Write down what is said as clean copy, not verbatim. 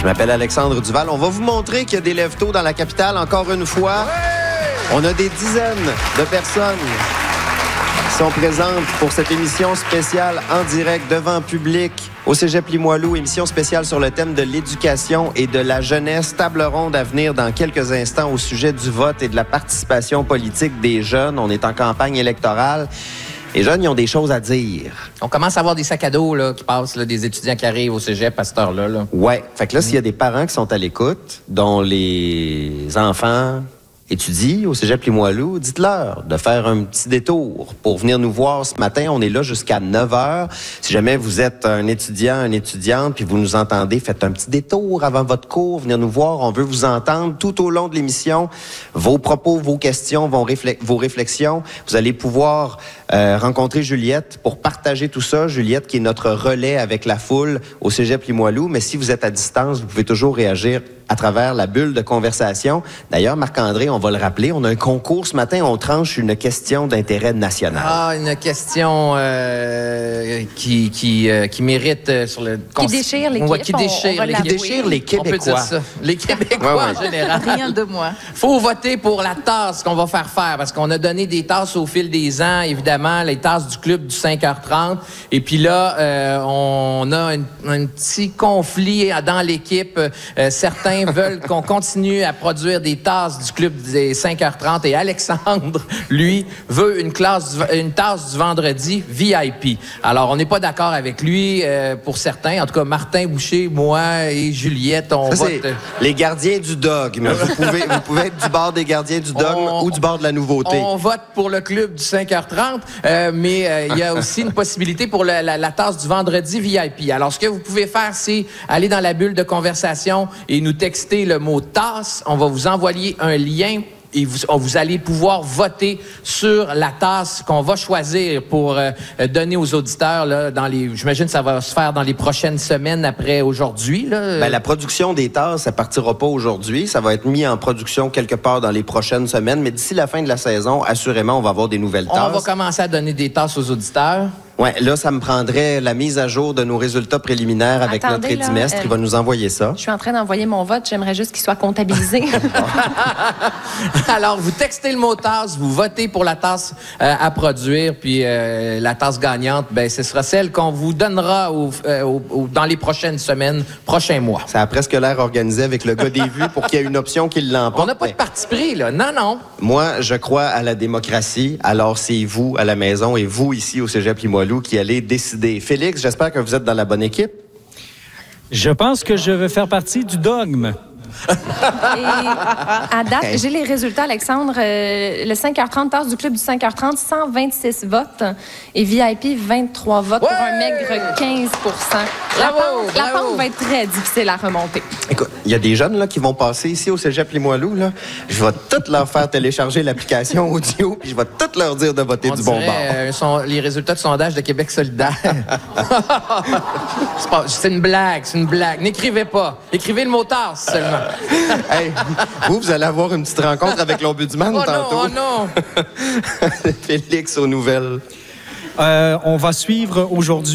m'appelle Alexandre Duval. On va vous montrer qu'il y a des lève-tôt dans la capitale encore une fois. On a des dizaines de personnes qui sont présentes pour cette émission spéciale en direct devant public au Cégep Limoilou, émission spéciale sur le thème de l'éducation et de la jeunesse. Table ronde à venir dans quelques instants au sujet du vote et de la participation politique des jeunes. On est en campagne électorale. Les jeunes, ils ont des choses à dire. On commence à avoir des sacs à dos là, qui passent, là, des étudiants qui arrivent au cégep à cette heure-là. Là. Ouais. Fait que là, s'il y a des parents qui sont à l'écoute, dont les enfants étudient au Cégep Limoilou, dites-leur de faire un petit détour pour venir nous voir ce matin. On est là jusqu'à 9h. Si jamais vous êtes un étudiant, une étudiante, puis vous nous entendez, faites un petit détour avant votre cours, venir nous voir. On veut vous entendre tout au long de l'émission. Vos propos, vos questions, vos réflexions. Vous allez pouvoir rencontrer Juliette pour partager tout ça. Juliette qui est notre relais avec la foule au Cégep Limoilou. Mais si vous êtes à distance, vous pouvez toujours réagir à travers la bulle de conversation. D'ailleurs, Marc-André, on va le rappeler, on a un concours ce matin, on tranche une question d'intérêt national. Ah, une question qui mérite sur le... Qui déchire l'équipe. Qui déchire les Québécois. On peut dire ça. Les Québécois en général. Rien de moi. Faut voter pour la tasse qu'on va faire parce qu'on a donné des tasses au fil des ans, évidemment, les tasses du club du 5h30. Et puis là, on a un petit conflit dans l'équipe. Certains veulent qu'on continue à produire des tasses du club des 5h30 et Alexandre, lui, veut une tasse du vendredi VIP. Alors, on n'est pas d'accord avec lui pour certains. En tout cas, Martin Boucher, moi et Juliette, on vote... Les gardiens du dogme. Vous pouvez être du bord des gardiens du dogme ou du bord de la nouveauté. On vote pour le club du 5h30, mais il y a aussi une possibilité pour la tasse du vendredi VIP. Alors, ce que vous pouvez faire, c'est aller dans la bulle de conversation et nous texter le mot tasse. On va vous envoyer un lien et vous allez pouvoir voter sur la tasse qu'on va choisir pour donner aux auditeurs. Là, j'imagine que ça va se faire dans les prochaines semaines après aujourd'hui. Là. Ben, la production des tasses, ça partira pas aujourd'hui. Ça va être mis en production quelque part dans les prochaines semaines. Mais d'ici la fin de la saison, assurément, on va avoir des nouvelles tasses. On va commencer à donner des tasses aux auditeurs. Oui, là, ça me prendrait la mise à jour de nos résultats préliminaires avec notre édimestre. Il va nous envoyer ça. Je suis en train d'envoyer mon vote. J'aimerais juste qu'il soit comptabilisé. Alors, vous textez le mot tasse, vous votez pour la tasse à produire, puis la tasse gagnante, ben, ce sera celle qu'on vous donnera dans les prochaines semaines, prochains mois. Ça a presque l'air organisé avec le gars des vues pour qu'il y ait une option qui l'emporte. On n'a pas de parti pris, là. Non, non. Moi, je crois à la démocratie. Alors, c'est vous à la maison et vous ici au Cégep Limoilou qui allez décider. Félix, j'espère que vous êtes dans la bonne équipe. Je pense que je vais faire partie du dogme. Et à date, j'ai les résultats, Alexandre. Le 5h30, tasse du club du 5h30, 126 votes et VIP, 23 votes pour un maigre 15 La pente va être très difficile à remonter. Écoute, il y a des jeunes là, qui vont passer ici au Cégep Limoilou. Là. Je vais tout leur faire télécharger l'application audio puis je vais tout leur dire de voter du bon bord. Les résultats de sondage de Québec solidaire. C'est une blague, c'est une blague. N'écrivez pas. Écrivez le mot tasse seulement. Hey, vous allez avoir une petite rencontre avec l'ombudsman tantôt. Oh non! Félix aux nouvelles. On va suivre aujourd'hui